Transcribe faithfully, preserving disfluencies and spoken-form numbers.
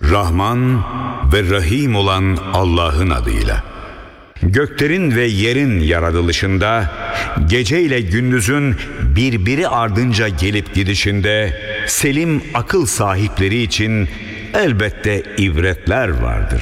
Rahman ve Rahim olan Allah'ın adıyla. Göklerin ve yerin yaratılışında, gece ile gündüzün birbiri ardınca gelip gidişinde, selim akıl sahipleri için elbette ibretler vardır.